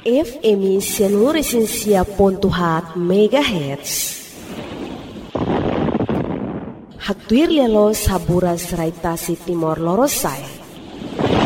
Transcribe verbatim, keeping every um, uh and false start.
F M seluruh Indonesia pontuhat megahertz. Haktuir lelo sabura seraitasi timor lorosai.